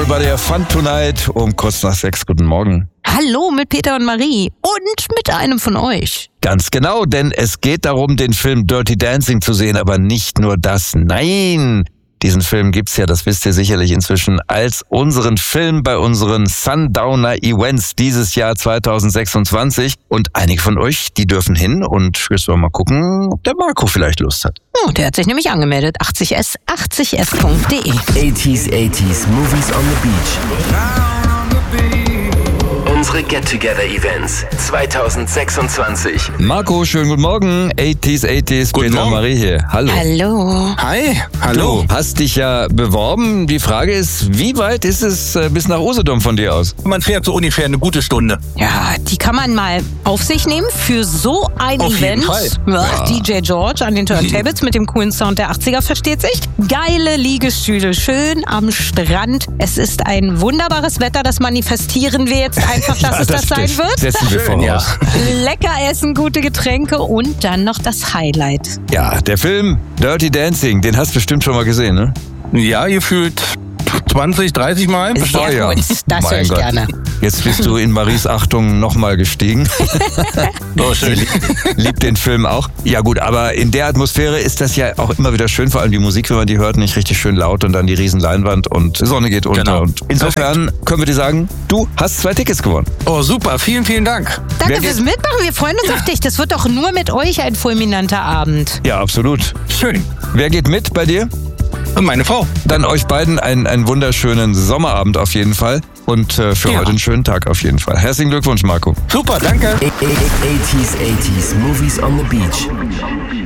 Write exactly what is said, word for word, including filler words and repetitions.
everybody, have fun tonight. Um kurz nach sechs, guten Morgen. Hallo mit Peter und Marie und mit einem von euch. Ganz genau, denn es geht darum, den Film Dirty Dancing zu sehen, aber nicht nur das, nein. Diesen Film gibt's ja, das wisst ihr sicherlich inzwischen, als unseren Film bei unseren Sundowner Events dieses Jahr zwanzig sechsundzwanzig. Und einige von euch, die dürfen hin und jetzt wollen wir mal gucken, ob der Marco vielleicht Lust hat. Oh, der hat sich nämlich angemeldet. achtzig S, achtzig S punkt de. eighties, eighties, Movies on the Beach. Unsere Get-Together-Events zwanzig sechsundzwanzig. Marco, schönen guten Morgen. achtziger, achtziger, Guten Peter und Morgen. Marie hier. Hallo. Hallo. Hi, hallo. Du hast dich ja beworben. Die Frage ist, wie weit ist es äh, bis nach Usedom von dir aus? Man fährt so ungefähr eine gute Stunde. Ja, die kann man mal auf sich nehmen für so ein Auf jeden Event. Fall. Ja, D J George an den Turntables mit dem coolen Sound der achtziger, versteht sich. Geile Liegestühle, schön am Strand. Es ist ein wunderbares Wetter, das manifestieren wir jetzt einfach, dass Ja, es das, sein stimmt. wird. Setzen wir Schön, voraus. Lecker essen, gute Getränke und dann noch das Highlight. Ja, der Film Dirty Dancing, den hast du bestimmt schon mal gesehen, ne? Ja, gefühlt zwanzig, dreißig Mal. Sehr Oh ja. gut, das Mein höre ich Gott. gerne. Jetzt bist du in Maries Achtung nochmal gestiegen. Oh, schön. Liebt den Film auch. Ja gut, aber in der Atmosphäre ist das ja auch immer wieder schön, vor allem die Musik, wenn man die hört, nicht richtig schön laut und dann die riesen Leinwand und Sonne geht unter. Genau. Und insofern können wir dir sagen, du hast zwei Tickets gewonnen. Oh, super. Vielen, vielen Dank. Danke Wer fürs geht- Mitmachen, wir freuen uns auf dich. Das wird doch nur mit euch ein fulminanter Abend. Ja, absolut. Schön. Wer geht mit bei dir? Und meine Frau. Dann euch beiden einen, einen wunderschönen Sommerabend auf jeden Fall und äh, für Ja. heute einen schönen Tag auf jeden Fall. Herzlichen Glückwunsch, Marco. Super, danke. eighties, eighties, Movies on the Beach.